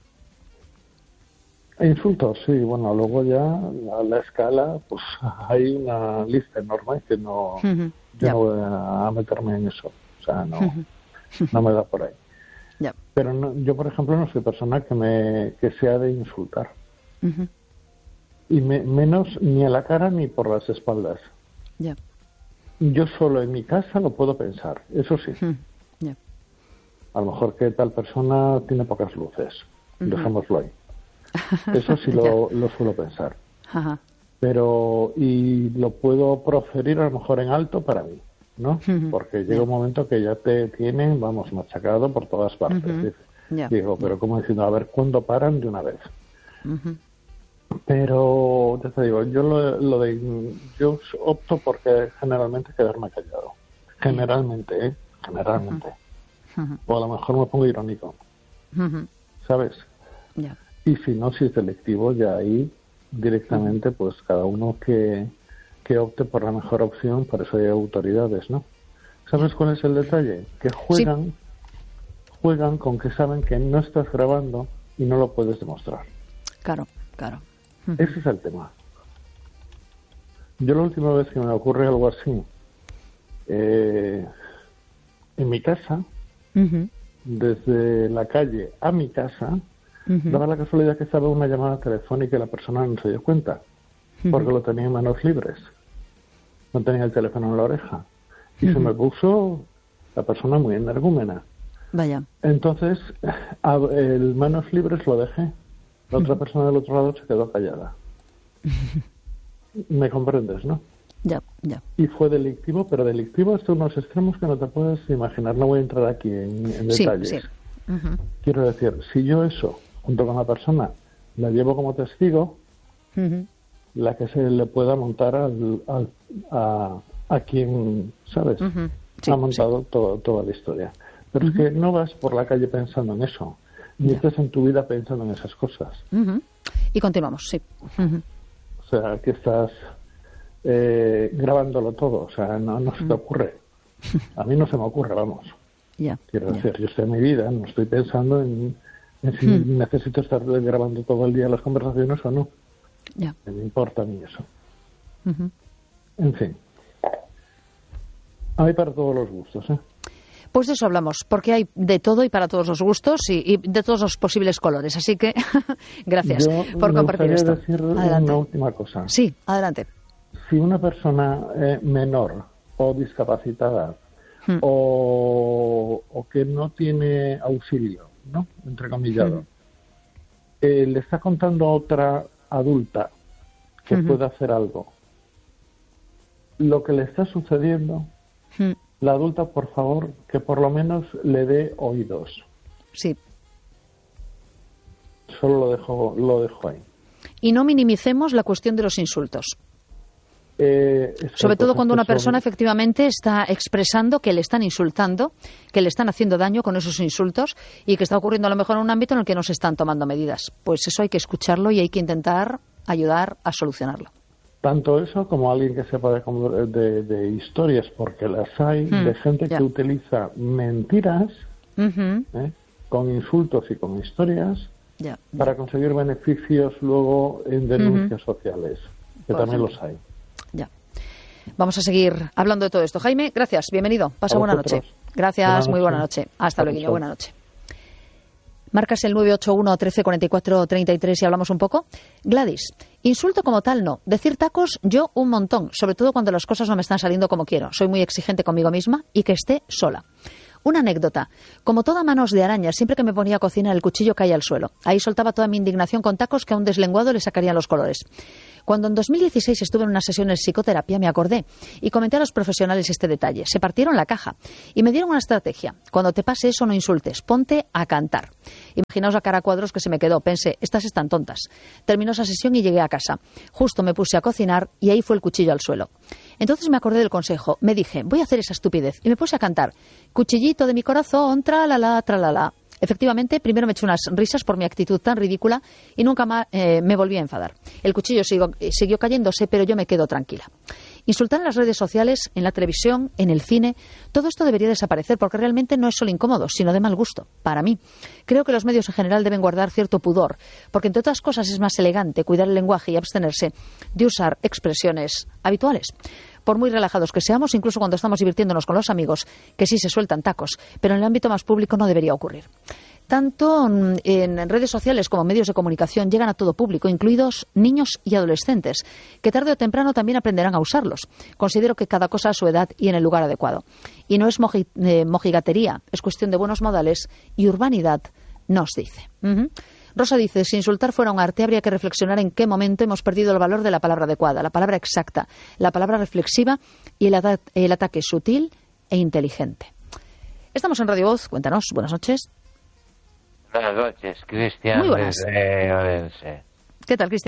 Insultos, sí, bueno, luego ya a la escala, pues hay una lista enorme que no, uh-huh. yo yeah. no voy a meterme en eso. O sea, no, uh-huh. no me da por ahí. Yeah. Pero no, yo, por ejemplo, no soy persona que me que sea de insultar. Uh-huh. Y me, menos ni a la cara ni por las espaldas. Yeah. Yo solo en mi casa lo puedo pensar, eso sí. Uh-huh. Yeah. A lo mejor que tal persona tiene pocas luces, uh-huh. dejémoslo ahí. Eso sí lo, lo suelo pensar. Uh-huh. Pero, y lo puedo proferir a lo mejor en alto para mí, ¿no? Uh-huh. Porque llega yeah. un momento que ya te tienen, vamos, machacado por todas partes. Uh-huh. Yeah. Digo, pero como diciendo, a ver, ¿cuándo paran de una vez? Uh-huh. Pero, ya te digo, yo lo, lo de, yo opto porque generalmente quedarme callado. Generalmente, ¿eh? Generalmente. Uh-huh. O a lo mejor me pongo irónico. Uh-huh. ¿Sabes? Yeah. Y si no, si es selectivo, ya ahí directamente, pues cada uno que, que opte por la mejor opción, por eso hay autoridades, ¿no? ¿Sabes cuál es el detalle? Que juegan, sí. juegan con que saben que no estás grabando y no lo puedes demostrar. Claro, claro. Uh-huh. Ese es el tema. Yo la última vez que me ocurre algo así, eh, en mi casa, uh-huh. desde la calle a mi casa, Uh-huh. daba la casualidad que estaba una llamada telefónica y la persona no se dio cuenta, uh-huh. porque lo tenía en manos libres. No tenía el teléfono en la oreja. Y uh-huh. se me puso la persona muy energúmena. Vaya. Entonces, a, el manos libres lo dejé. La otra uh-huh. persona del otro lado se quedó callada. Uh-huh. ¿Me comprendes, no? Ya, ya. Y fue delictivo, pero delictivo hasta unos extremos que no te puedes imaginar. No voy a entrar aquí en, en detalles. Sí, sí. Uh-huh. Quiero decir, si yo eso, junto con la persona, la llevo como testigo, uh-huh. la que se le pueda montar al, al, a, a quien, ¿sabes? Uh-huh. Sí, ha montado sí. todo, toda la historia. Pero uh-huh. es que no vas por la calle pensando en eso, ni yeah. estás en tu vida pensando en esas cosas. Uh-huh. Y continuamos, sí. Uh-huh. O sea, que estás eh, grabándolo todo, o sea, no, no uh-huh. se te ocurre. A mí no se me ocurre, vamos. Yeah. Quiero yeah. decir, yo estoy en mi vida, no estoy pensando en, en si hmm. necesito estar grabando todo el día las conversaciones o no. Yeah. No me importa a mí eso. Uh-huh. En fin. Hay para todos los gustos, ¿eh? Pues de eso hablamos, porque hay de todo y para todos los gustos y, y de todos los posibles colores. Así que gracias yo por compartir esto. Yo decir adelante. Una última cosa. Sí, adelante. Si una persona eh, menor o discapacitada Hmm. O, o que no tiene auxilio, ¿no? Entrecomillado. Hmm. Eh, le está contando a otra adulta que hmm. puede hacer algo. Lo que le está sucediendo, hmm. la adulta, por favor, que por lo menos le dé oídos. Sí. Solo lo dejo, lo dejo ahí. Y no minimicemos la cuestión de los insultos. Eh, Sobre todo cuando una persona son... efectivamente está expresando que le están insultando, que le están haciendo daño con esos insultos y que está ocurriendo a lo mejor en un ámbito en el que no se están tomando medidas. Pues eso hay que escucharlo y hay que intentar ayudar a solucionarlo. Tanto eso como alguien que sepa de, de, de historias, porque las hay, mm, de gente ya. que utiliza mentiras uh-huh. ¿eh? con insultos y con historias ya. para conseguir beneficios luego en denuncias uh-huh. sociales, que Por también ejemplo. los hay. Ya. Vamos a seguir hablando de todo esto. Jaime, gracias, bienvenido. Pasa buena noche. Gracias, buena muy buena noche. Hasta luego, buena noche. Marcas el nueve ocho uno, trece, cuarenta y cuatro, treinta y tres y hablamos un poco. Gladys, insulto como tal no. Decir tacos yo un montón, sobre todo cuando las cosas no me están saliendo como quiero. Soy muy exigente conmigo misma y que esté sola. Una anécdota. Como toda manos de araña, siempre que me ponía a cocinar el cuchillo caía al suelo. Ahí soltaba toda mi indignación con tacos que a un deslenguado le sacarían los colores. Cuando en dos mil dieciséis estuve en una sesión de psicoterapia, me acordé y comenté a los profesionales este detalle. Se partieron la caja y me dieron una estrategia. Cuando te pase eso, no insultes, ponte a cantar. Imaginaos la cara a cuadros que se me quedó. Pensé, estas están tontas. Terminó esa sesión y llegué a casa. Justo me puse a cocinar y ahí fue el cuchillo al suelo. Entonces me acordé del consejo. Me dije, voy a hacer esa estupidez. Y me puse a cantar. Cuchillito de mi corazón, tralala, tralala. Efectivamente, primero me eché unas risas por mi actitud tan ridícula y nunca más eh, me volví a enfadar. El cuchillo siguió, siguió cayéndose, pero yo me quedo tranquila. Insultar en las redes sociales, en la televisión, en el cine, todo esto debería desaparecer porque realmente no es solo incómodo, sino de mal gusto, para mí. Creo que los medios en general deben guardar cierto pudor, porque entre otras cosas es más elegante cuidar el lenguaje y abstenerse de usar expresiones habituales. Por muy relajados que seamos, incluso cuando estamos divirtiéndonos con los amigos, que sí se sueltan tacos, pero en el ámbito más público no debería ocurrir. Tanto en redes sociales como en medios de comunicación llegan a todo público, incluidos niños y adolescentes, que tarde o temprano también aprenderán a usarlos. Considero que cada cosa a su edad y en el lugar adecuado. Y no es moji, eh, mojigatería, es cuestión de buenos modales y urbanidad, nos dice. Uh-huh. Rosa dice, si insultar fuera un arte, habría que reflexionar en qué momento hemos perdido el valor de la palabra adecuada, la palabra exacta, la palabra reflexiva y el, ata- el ataque sutil e inteligente. Estamos en Radio Voz, cuéntanos, buenas noches. Buenas noches, Cristian. Muy buenas. Desde Orense. ¿Qué tal, Cristian?